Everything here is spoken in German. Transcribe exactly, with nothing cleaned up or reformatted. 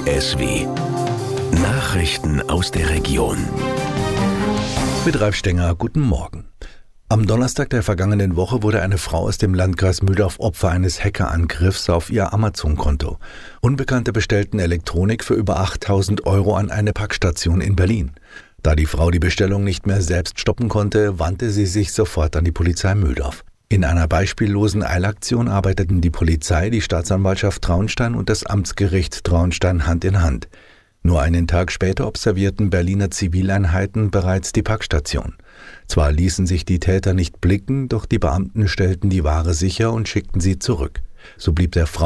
I S W. Nachrichten aus der Region. Mit Ralf Stenger, guten Morgen. Am Donnerstag der vergangenen Woche wurde eine Frau aus dem Landkreis Mühldorf Opfer eines Hackerangriffs auf ihr Amazon-Konto. Unbekannte bestellten Elektronik für über achttausend Euro an eine Packstation in Berlin. Da die Frau die Bestellung nicht mehr selbst stoppen konnte, wandte sie sich sofort an die Polizei Mühldorf. In einer beispiellosen Eilaktion arbeiteten die Polizei, die Staatsanwaltschaft Traunstein und das Amtsgericht Traunstein Hand in Hand. Nur einen Tag später observierten Berliner Zivileinheiten bereits die Packstation. Zwar ließen sich die Täter nicht blicken, doch die Beamten stellten die Ware sicher und schickten sie zurück. So blieb der Frau